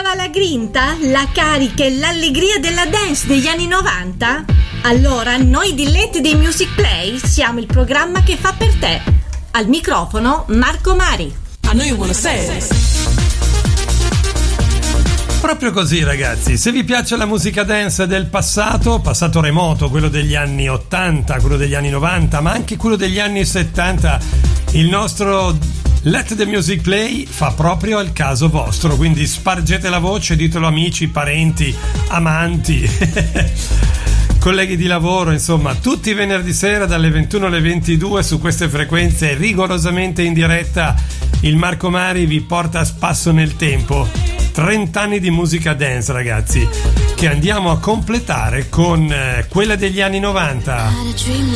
Vuoi la grinta, la carica e l'allegria della dance degli anni 90? Allora noi di Let the Music Play siamo il programma che fa per te. Al microfono Marco Mari. I know you wanna say. Proprio così, ragazzi. Se vi piace la musica dance del passato remoto, quello degli anni 80, quello degli anni 90, ma anche quello degli anni 70, il nostro Let the Music Play fa proprio al caso vostro, quindi spargete la voce, ditelo amici, parenti, amanti, colleghi di lavoro, insomma, tutti i venerdì sera dalle 21 alle 22 su queste frequenze rigorosamente in diretta. Il Marco Mari vi porta a spasso nel tempo. 30 anni di musica dance, ragazzi, che andiamo a completare con quella degli anni 90.